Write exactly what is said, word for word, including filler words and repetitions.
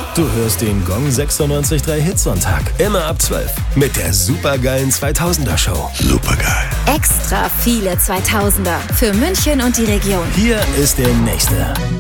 Du hörst den Gong sechsundneunzig Komma drei Hitsonntag. Immer ab zwölf. Mit der supergeilen zweitausender Show. Supergeil. Extra viele zweitausender für München und die Region. Hier ist der nächste.